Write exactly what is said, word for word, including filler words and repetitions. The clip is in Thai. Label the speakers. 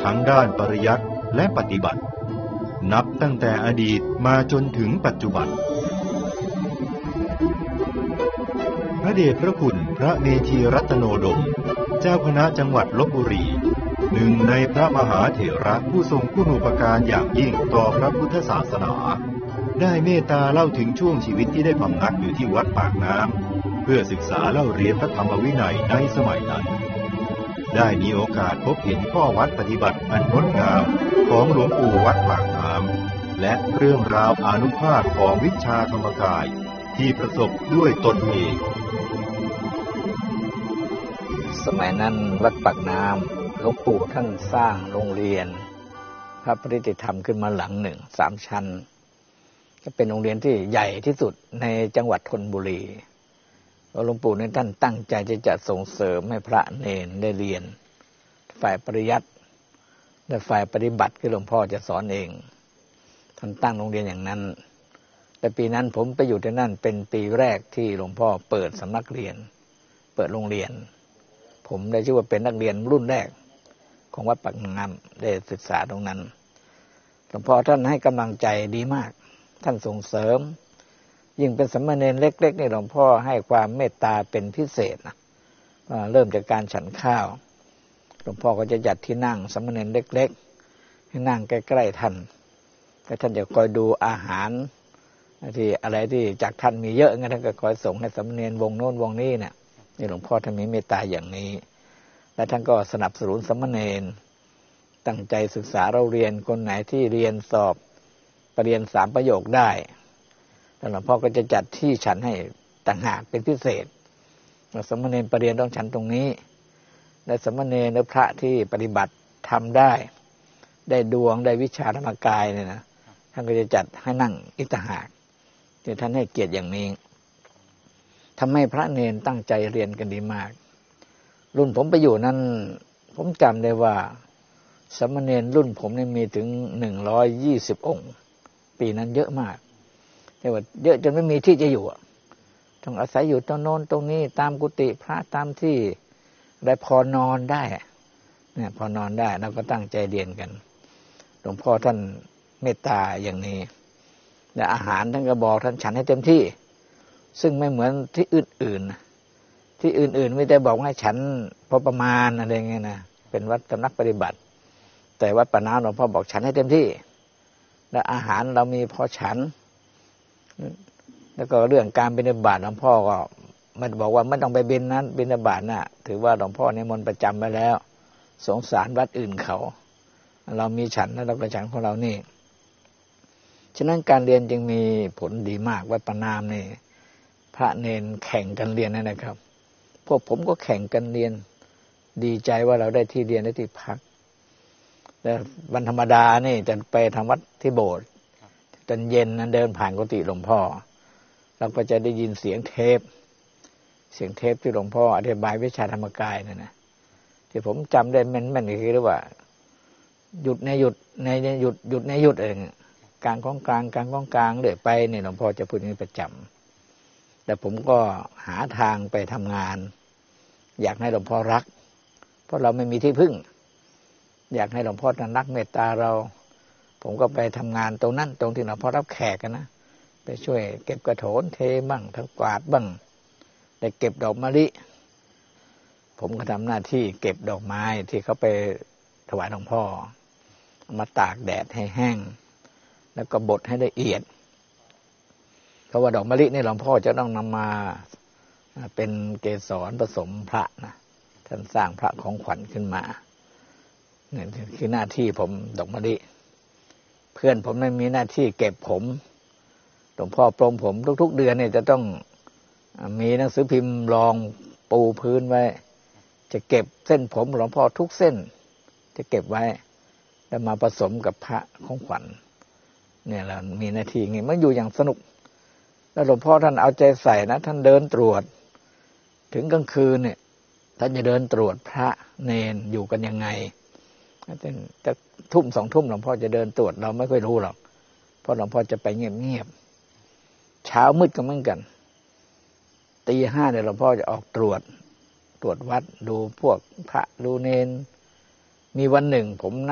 Speaker 1: ทั้งด้านปริยัติและปฏิบัตินับตั้งแต่อดีตมาจนถึงปัจจุบันพระเดชพระคุณพระเมธีรัตโนดมเจ้าคณะจังหวัดลพบุรีหนึ่งในพระมหาเถระผู้ทรงคุณูปการอย่างยิ่งต่อพระพุทธศาสนาได้เมตตาเล่าถึงช่วงชีวิตที่ได้พำนักอยู่ที่วัดปากน้ำเพื่อศึกษาเล่าเรียนพระธรรมวินัยในสมัยนั้นได้มีโอกาสพบเห็นข้อวัดปฏิบัติอันงดงามของหลวงปู่วัดปากน้ำและเรื่องราวอานุภาพของวิชาธรรมกายที่ประสบด้วยตนเอง
Speaker 2: สมัยนั้นวัดปากน้ำหลวงปู่ท่านสร้างโรงเรียนพระปริยติธรรมขึ้นมาหลังหนึ่งสามชั้นก็เป็นโรงเรียนที่ใหญ่ที่สุดในจังหวัดธนบุรีหลวงปู่ในท่านตั้งใจจะจะส่งเสริมให้พระเนรได้เรียนฝ่ายปริยัติและฝ่ายปฏิบัติคือหลวงพ่อจะสอนเองท่านตั้งโรงเรียนอย่างนั้นแต่ปีนั้นผมไปอยู่ที่นั่นเป็นปีแรกที่หลวงพ่อเปิดสำนักเรียนเปิดโรงเรียนผมได้ชื่อว่าเป็นนักเรียนรุ่นแรกของวัดปากน้ำได้ศึกษาตรงนั้นหลวงพ่อท่านให้กำลังใจดีมากท่านส่งเสริมยิ่งเป็นสามเณรเล็กๆนี่หลวงพ่อให้ความเมตตาเป็นพิเศษนะเริ่มจากการฉันข้าวหลวงพ่อก็จะจัดที่นั่งสามเณรเล็กๆให้นั่งใกล้ๆท่านแล้วท่านจะคอยดูอาหารที่อะไรที่จากท่านมีเยอะงั้นท่านก็คอยส่งให้สามเณรวงโน้นวงนี้เนี่ยนี่หลวงพ่อท่านมีเมตตาอย่างนี้และท่านก็สนับสนุนสามเณรตั้งใจศึกษาเราเรียนคนไหนที่เรียนสอบปรริญญาสามประโยคได้หลวงพ่อก็จะจัดที่ฉันให้ต่างหากเป็นพิเศษสามเณรปรริญญาต้องฉันตรงนี้และสามเณรหรือพระที่ปฏิบัติทำได้ได้ดวงได้วิชาธรรมกายเนี่ยนะท่านก็จะจัดให้นั่งอีกต่างหากที่ท่านให้เกียรติอย่างนี้ทำให้พระเนรตั้งใจเรียนกันดีมากรุ่นผมไปอยู่นั้นผมจำได้ว่าสามเณรรุ่นผมเนี่ยมีถึงหนึ่งร้อยยี่สิบองค์ปีนั้นเยอะมากแต่ว่าเยอะจนไม่มีที่จะอยู่ต้องอาศัยอยู่ตรงโน้นตรงนี้ตามกุฏิพระตามที่ได้พอนอนได้เนี่ยพอนอนได้เราก็ตั้งใจเรียนกันหลวงพ่อท่านเมตตาอย่างนี้และอาหารท่านก็บอกท่านฉันให้เต็มที่ซึ่งไม่เหมือนที่อื่นๆที่อื่นๆไม่ได้บอกให้ฉันพอประมาณอะไรเงี้ยนะเป็นวัดสำนักปฏิบัติแต่วัดปากน้ำหลวงพ่อบอกฉันให้เต็มที่และอาหารเรามีพอฉันแล้วก็เรื่องการบิณฑบาตหลวงพ่อก็ไม่บอกว่าไม่ต้องไปบิณนั้นบิณฑบาตน่ะถือว่าหลวงพ่อนิมนต์ประจำไปแล้วสงสารวัดอื่นเขาเรามีฉันแล้วเราก็ฉันของเรานี่ฉะนั้นการเรียนจึงมีผลดีมากวัดปากน้ำนี่พระเนรแข่งกันเรียนนะครับพวกผมก็แข่งกันเรียนดีใจว่าเราได้ที่เรียนได้ที่พักแต่วันธรรมดานี่จะไปทำวัดที่โบสถ์ตอนเย็นนั้นเดินผ่านกุฏิหลวงพ่อเราก็จะได้ยินเสียงเทปเสียงเทปที่หลวงพ่ออธิบายวิชาธรรมกายนั่นนะที่ผมจำได้แม่นๆก็คือว่าหยุดในหยุดในหยุดหยุดในหยุดเองกลางของกลางกลางของกลางเรื่อยไปเนี่ยหลวงพ่อจะพูดอย่างนี้ประจำแต่ผมก็หาทางไปทำงานอยากให้หลวงพ่อรักเพราะเราไม่มีที่พึ่งอยากให้หลวงพ่อรักเมตตาเราผมก็ไปทำงานตรงนั้นตรงที่หลวงพ่อรับแขกกันนะไปช่วยเก็บกระโถนเทบ้างทำกวาดบ้างได้เก็บดอกมะลิผมก็ทำหน้าที่เก็บดอกไม้ที่เขาไปถวายหลวงพ่อมาตากแดดให้แห้งแล้วก็บดให้ละเอียดเพราะว่าดอกมะลินี่หลวงพ่อจะต้องนำมาเป็นเกสรผสมพระนะท่านสร้างพระของขวัญขึ้นมาเนี่ยคือหน้าที่ผมดอกมะลิเพื่อนผมไม่มีหน้าที่เก็บผมหลวงพ่อปรงผมทุกๆเดือนเนี่ยจะต้องมีหนังสือพิมพ์รองปูพื้นไว้จะเก็บเส้นผมหลวงพ่อทุกเส้นจะเก็บไว้แล้วมาผสมกับพระของขวัญเนี่ยเรามีหน้าที่งี้มันอยู่อย่างสนุกแล้วหลวงพ่อท่านเอาใจใส่นะท่านเดินตรวจถึงกลางคืนเนี่ยท่านจะเดินตรวจพระเนรอยู่กันยังไงแต่ทุ่มสองทุ่มหลวงพ่อจะเดินตรวจเราไม่ค่อยรู้หรอกเพราะหลวงพ่อจะไปเงียบๆเช้ามืดก็เหมือนกันตีห้าเนี่ยหลวงพ่อจะออกตรวจตรวจวัดดูพวกพระดูเนรมีวันหนึ่งผม